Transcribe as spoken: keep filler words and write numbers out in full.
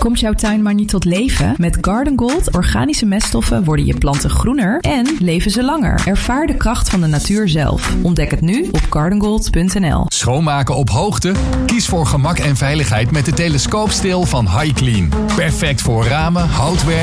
Komt jouw tuin maar niet tot leven? Met Garden Gold organische meststoffen worden je planten groener en leven ze langer. Ervaar de kracht van de natuur zelf. Ontdek het nu op garden gold punt n l. Schoonmaken op hoogte? Kies voor gemak en veiligheid met de telescoopsteel van HiClean. Perfect voor ramen, houtwerk